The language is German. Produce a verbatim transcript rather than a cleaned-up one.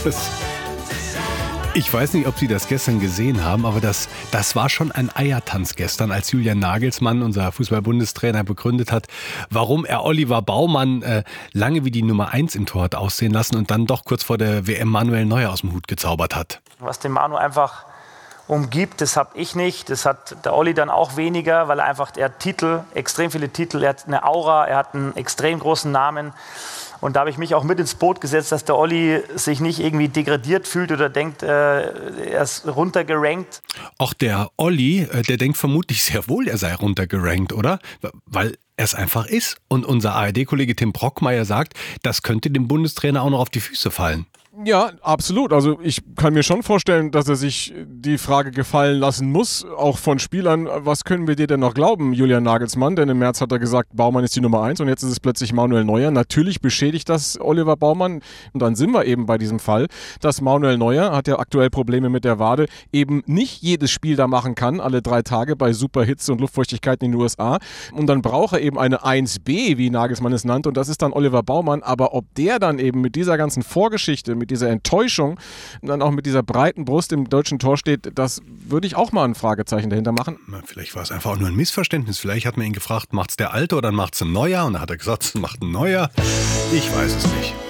Das Ich weiß nicht, ob Sie das gestern gesehen haben, aber das, das war schon ein Eiertanz gestern, als Julian Nagelsmann, unser Fußball-Bundestrainer, begründet hat, warum er Oliver Baumann äh, lange wie die Nummer eins im Tor hat aussehen lassen und dann doch kurz vor der W M Manuel Neuer aus dem Hut gezaubert hat. Was den Manu einfach umgibt, das habe ich nicht, das hat der Olli dann auch weniger, weil er einfach, er hat Titel, extrem viele Titel, er hat eine Aura, er hat einen extrem großen Namen. Und da habe ich mich auch mit ins Boot gesetzt, dass der Olli sich nicht irgendwie degradiert fühlt oder denkt, äh, er ist runtergerankt. Auch der Olli, äh, der denkt vermutlich sehr wohl, er sei runtergerankt, oder? Weil er es einfach ist. Und unser A R D-Kollege Tim Brockmeier sagt, das könnte dem Bundestrainer auch noch auf die Füße fallen. Ja, absolut. Also ich kann mir schon vorstellen, dass er sich die Frage gefallen lassen muss, auch von Spielern, was können wir dir denn noch glauben, Julian Nagelsmann? Denn im März hat er gesagt, Baumann ist die Nummer eins und jetzt ist es plötzlich Manuel Neuer. Natürlich beschädigt das Oliver Baumann und dann sind wir eben bei diesem Fall, dass Manuel Neuer, hat ja aktuell Probleme mit der Wade, eben nicht jedes Spiel da machen kann, alle drei Tage bei Superhitze und Luftfeuchtigkeit in den U S A. Und dann braucht er eben eine eins B, wie Nagelsmann es nannte, und das ist dann Oliver Baumann. Aber ob der dann eben mit dieser ganzen Vorgeschichte, mit dieser Enttäuschung und dann auch mit dieser breiten Brust im deutschen Tor steht, das würde ich auch mal ein Fragezeichen dahinter machen. Vielleicht war es einfach auch nur ein Missverständnis. Vielleicht hat man ihn gefragt, macht's der Alte oder dann macht's ein Neuer? Und dann hat er gesagt, es macht ein Neuer. Ich weiß es nicht.